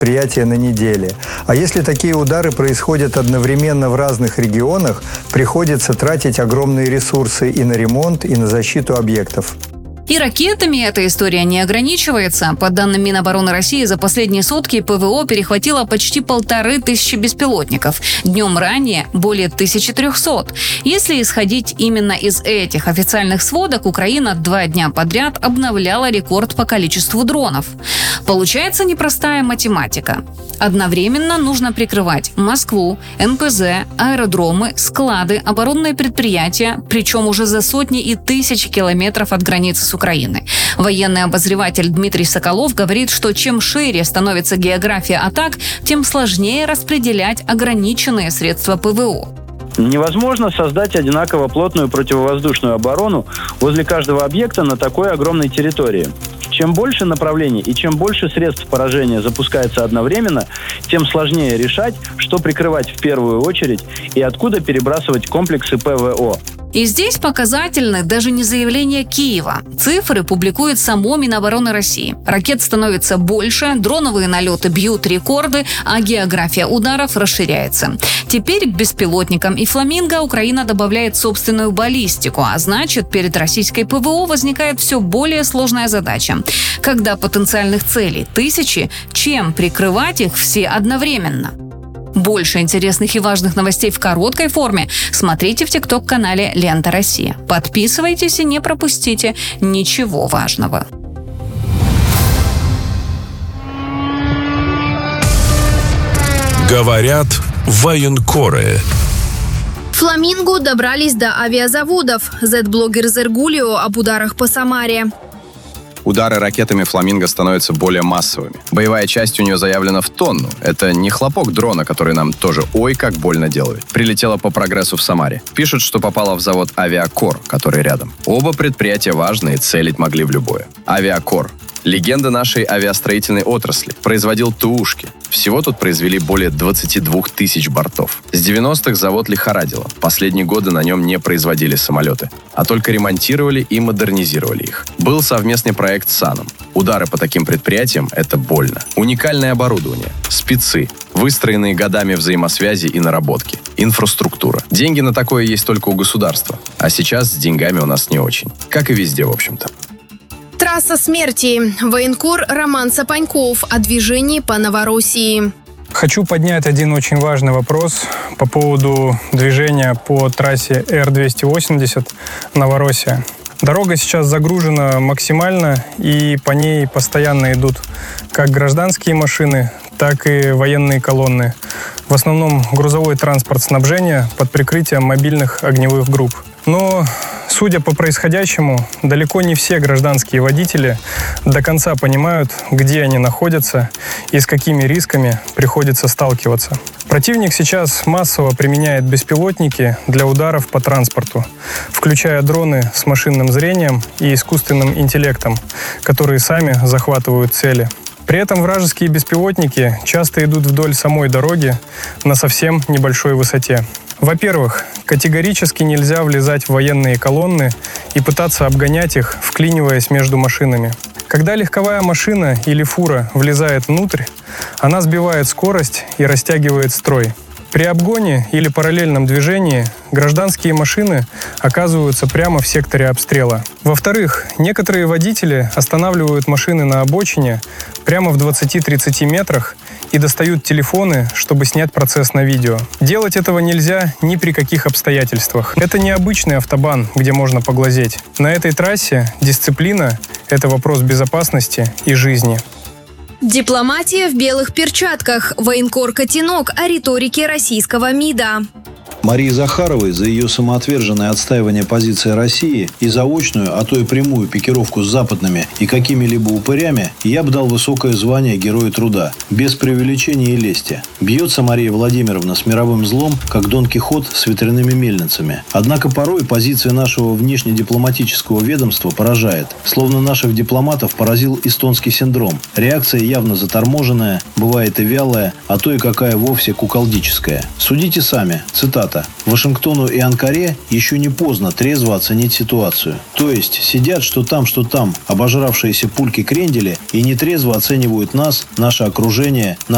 предприятия на неделе. А если такие удары происходят одновременно в разных регионах, приходится тратить огромные ресурсы и на ремонт, и на защиту объектов. И ракетами эта история не ограничивается. По данным Минобороны России, за последние сутки ПВО перехватило почти 1500 беспилотников. Днем ранее более 1300. Если исходить именно из этих официальных сводок, Украина 2 дня подряд обновляла рекорд по количеству дронов. Получается непростая математика. Одновременно нужно прикрывать Москву, НПЗ, аэродромы, склады, оборонные предприятия, причем уже за сотни и тысячи километров от границы с Украиной. Военный обозреватель Дмитрий Соколов говорит, что чем шире становится география атак, тем сложнее распределять ограниченные средства ПВО. Невозможно создать одинаково плотную противовоздушную оборону возле каждого объекта на такой огромной территории. Чем больше направлений и чем больше средств поражения запускается одновременно, тем сложнее решать, что прикрывать в первую очередь и откуда перебрасывать комплексы ПВО. И здесь показательны даже не заявления Киева. Цифры публикует само Минобороны России. Ракет становится больше, дроновые налеты бьют рекорды, а география ударов расширяется. Теперь к беспилотникам и «Фламинго» Украина добавляет собственную баллистику, а значит, перед российской ПВО возникает все более сложная задача. Когда потенциальных целей тысячи, чем прикрывать их все одновременно? Больше интересных и важных новостей в короткой форме смотрите в ТикТок-канале «Лента Россия». Подписывайтесь и не пропустите ничего важного. Говорят военкоры. «Фламинго» добрались до авиазаводов. Z-блогер Зергулио об ударах по Самаре. Удары ракетами «Фламинго» становятся более массовыми. Боевая часть у нее заявлена в тонну. Это не хлопок дрона, который нам тоже ой как больно делает. Прилетела по прогрессу в Самаре. Пишут, что попала в завод «Авиакор», который рядом. Оба предприятия важные, целить могли в любое. «Авиакор» — легенда нашей авиастроительной отрасли. Производил ТУшки. Всего тут произвели более 22 тысяч бортов. С 90-х завод лихорадило. Последние годы на нем не производили самолеты, а только ремонтировали и модернизировали их. Был совместный проект с САНом. Удары по таким предприятиям – это больно. Уникальное оборудование, спецы, выстроенные годами взаимосвязи и наработки, инфраструктура. Деньги на такое есть только у государства. А сейчас с деньгами у нас не очень. Как и везде, в общем-то. Трасса смерти. Военкор Роман Сапаньков о движении по Новороссии. Хочу поднять один очень важный вопрос по поводу движения по трассе Р-280 Новороссия. Дорога сейчас загружена максимально, и по ней постоянно идут как гражданские машины, так и военные колонны. В основном грузовой транспорт снабжения под прикрытием мобильных огневых групп. Но, судя по происходящему, далеко не все гражданские водители до конца понимают, где они находятся и с какими рисками приходится сталкиваться. Противник сейчас массово применяет беспилотники для ударов по транспорту, включая дроны с машинным зрением и искусственным интеллектом, которые сами захватывают цели. При этом вражеские беспилотники часто идут вдоль самой дороги на совсем небольшой высоте. Во-первых, категорически нельзя влезать в военные колонны и пытаться обгонять их, вклиниваясь между машинами. Когда легковая машина или фура влезает внутрь, она сбивает скорость и растягивает строй. При обгоне или параллельном движении гражданские машины оказываются прямо в секторе обстрела. Во-вторых, некоторые водители останавливают машины на обочине прямо в 20-30 метрах и достают телефоны, чтобы снять процесс на видео. Делать этого нельзя ни при каких обстоятельствах. Это не обычный автобан, где можно поглазеть. На этой трассе дисциплина – это вопрос безопасности и жизни. Дипломатия в белых перчатках. Военкор Котенок о риторике российского МИДа. Марии Захаровой за ее самоотверженное отстаивание позиции России и заочную, а то и прямую пикировку с западными и какими-либо упырями я бы дал высокое звание Героя Труда, без преувеличения и лести. Бьется Мария Владимировна с мировым злом, как Дон Кихот с ветряными мельницами. Однако порой позиция нашего внешнедипломатического ведомства поражает. Словно наших дипломатов поразил эстонский синдром. Реакция явно заторможенная, бывает и вялая, а то и какая вовсе куколдическая. Судите сами. Цитата. Вашингтону и Анкаре еще не поздно трезво оценить ситуацию. То есть сидят что там, обожравшиеся пульки-крендели и нетрезво оценивают нас, наше окружение,